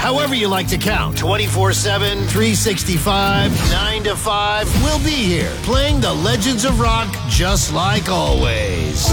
however you like to count. 24/7, 365, 9 to 5. We'll be here, playing the legends of rock just like always.